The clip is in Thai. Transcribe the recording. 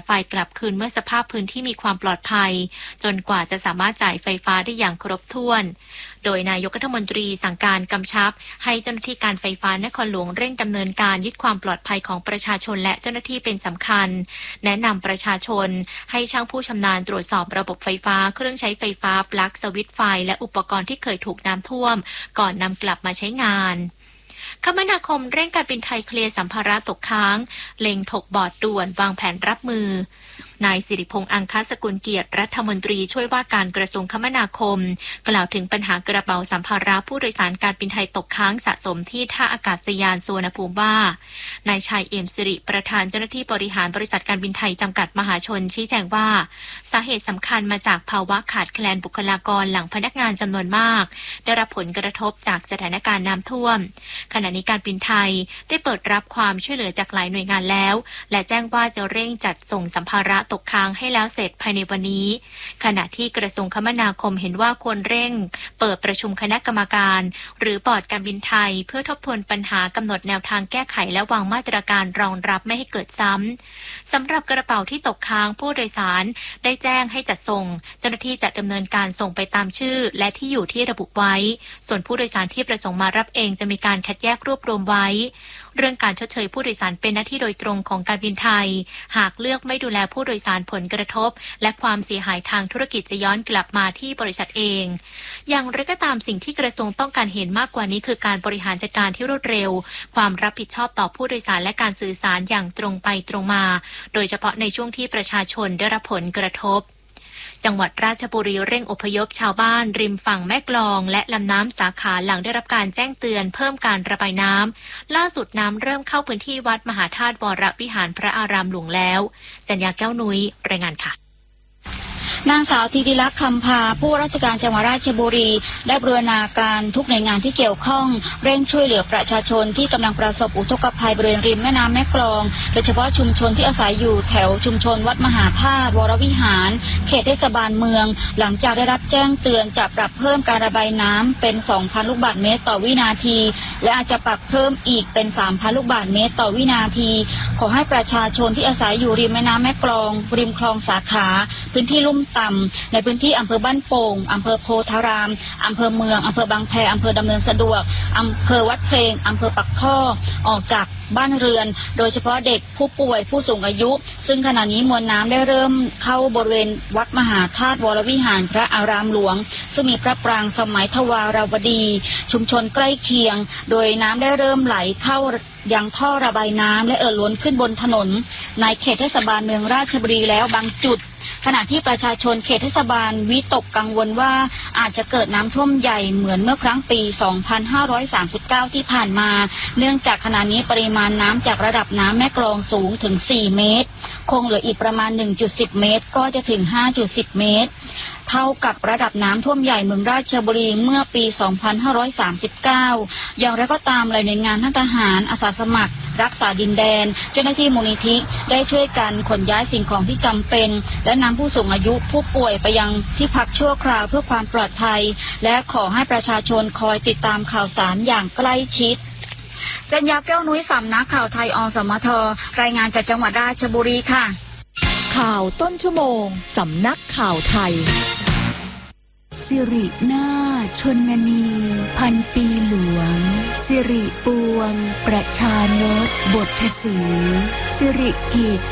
ไฟกลับคืนเมื่อสภาพพื้นที่มีความปลอดภัยจนกว่าจะสามารถจ่ายไฟฟ้าได้อย่างครบถ้วนโดยนายกรัฐมนตรีสั่งการกำชับให้เจ้าหน้าที่การไฟฟ้านครหลวงเร่งดำเนินการยึดความปลอดภัยของประชาชนและเจ้าหน้าที่เป็นสำคัญแนะนำประชาชนให้ช่างผู้ชำนาญตรวจสอบระบบไฟฟ้าเครื่องใช้ไฟฟ้าปลั๊กสวิตช์ไฟและอุปกรณ์ที่เคยถูกน้ำท่วมก่อนนำกลับมาใช้งานคมนาคมเร่งการบินไทยเคลียร์สัมภาระตกค้างเล็งถกบอร์ดด่วนวางแผนรับมือนายสิริพงษ์อังคสกุลเกียรติรัฐมนตรีช่วยว่าการกระทรวงคมนาคมกล่าวถึงปัญหากระเป๋าสัมภาระผู้โดยสารการบินไทยตกค้างสะสมที่ท่าอากาศยานสุวรรณภูมิว่านายชัยเอี่ยมสิริประธานเจ้าหน้าที่บริหารบริษัทการบินไทยจำกัดมหาชนชี้แจงว่าสาเหตุสำคัญมาจากภาวะขาดแคลนบุคลากรหลังพนักงานจำนวนมากได้รับผลกระทบจากสถานการณ์น้ำท่วมขณะนี้การบินไทยได้เปิดรับความช่วยเหลือจากหลายหน่วยงานแล้วและแจ้งว่าจะเร่งจัดส่งสัมภาระตกค้างให้แล้วเสร็จภายในวันนี้ขณะที่กระทรวงคมนาคมเห็นว่าควรเร่งเปิดประชุมคณะกรรมการหรือบอร์ดการบินไทยเพื่อทบทวนปัญหากำหนดแนวทางแก้ไขและวางมาตรการรองรับไม่ให้เกิดซ้ำสำหรับกระเป๋าที่ตกค้างผู้โดยสารได้แจ้งให้จัดส่งเจ้าหน้าที่จะดำเนินการส่งไปตามชื่อและที่อยู่ที่ระบุไว้ส่วนผู้โดยสารที่ประสงค์มารับเองจะมีการคัดแยกรวบรวมไว้เรื่องการชดเชยผู้โดยสารเป็นหน้าที่โดยตรงของการบินไทยหากเลือกไม่ดูแลผู้โดยสารผลกระทบและความเสียหายทางธุรกิจจะย้อนกลับมาที่บริษัทเองอย่างไรก็ตามสิ่งที่กระทรวงต้องการเห็นมากกว่านี้คือการบริหารจัดการที่รวดเร็วความรับผิดชอบต่อผู้โดยสารและการสื่อสารอย่างตรงไปตรงมาโดยเฉพาะในช่วงที่ประชาชนได้รับผลกระทบจังหวัดราชบุรีเร่งอพยพชาวบ้านริมฝั่งแม่กลองและลำน้ำสาขาหลังได้รับการแจ้งเตือนเพิ่มการระบายน้ำล่าสุดน้ำเริ่มเข้าพื้นที่วัดมหาธาตุวรวิหารพระอารามหลวงแล้วจัญญาแก้วนุ้ยรายงานค่ะนางสาวธีริลักษณ์คำพาผู้ราชการจังหวัดราชบุรีได้บูรณาการทุกหน่วยงานที่เกี่ยวข้องเร่งช่วยเหลือประชาชนที่กำลังประสบอุทกภัยบริเวณริมแม่น้ำแม่กลองโดยเฉพาะชุมชนที่อาศัยอยู่แถวชุมชนวัดมหาธาตุวรวิหารเขตเทศบาลเมืองหลังจากได้รับแจ้งเตือนจะปรับเพิ่มการระบายน้ำเป็น 2,000 ลูกบาศก์เมตรต่อวินาทีและอาจจะปรับเพิ่มอีกเป็น 3,000 ลูกบาศก์เมตรต่อวินาทีขอให้ประชาชนที่อาศัยอยู่ริมแม่น้ำแม่กลองริมคลองสาขาพื้นที่ลุ่มต่ำในพื้นที่อำเภอบ้านโป่งอำเภอโพธารามอำเภอเมืองอำเภอบางแพอำเภอดำเนินสะดวกอำเภอวัดเพลงอำเภอปักท่อออกจากบ้านเรือนโดยเฉพาะเด็กผู้ป่วยผู้สูงอายุซึ่งขณะนี้มวลน้ำได้เริ่มเข้าบริเวณวัดมหาธาตุวรวิหารพระอารามหลวงซึ่งมีพระปรางสมัยทวารวดีชุมชนใกล้เคียงโดยน้ำได้เริ่มไหลเข้ายังท่อระบายน้ำและล้นขึ้นบนถนนในเขตเทศบาลเมืองราชบุรีแล้วบางจุดขณะที่ประชาชนเขตเทศบาลวิตกกังวลว่าอาจจะเกิดน้ำท่วมใหญ่เหมือนเมื่อครั้งปี 2539 ที่ผ่านมาเนื่องจากขณะนี้ปริมาณน้ำจากระดับน้ำแม่กลองสูงถึง 4 เมตรคงเหลืออีกประมาณ 1.10 เมตรก็จะถึง 5.10 เมตรเท่ากับระดับน้ำท่วมใหญ่เมืองราชบุรีเมื่อปี 2539 อย่างไรก็ตามหลายหน่วยงานทั้งทหารอาสาสมัครรักษาดินแดนเจ้าหน้าที่มูลนิธิได้ช่วยกันขนย้ายสิ่งของที่จำเป็นและนำผู้สูงอายุผู้ป่วยไปยังที่พักชั่วคราวเพื่อความปลอดภัยและขอให้ประชาชนคอยติดตามข่าวสารอย่างใกล้ชิดจัญญาแก้วนุ้ยสำนักข่าวไทยอสมทรายงานจากจังหวัดราชบุรีค่ะข่าวต้นชั่วโมงสำนักข่าวไทยสิรินาถชนนีพันปีหลวงสิริปวงประชานตบทสีสิริกิจ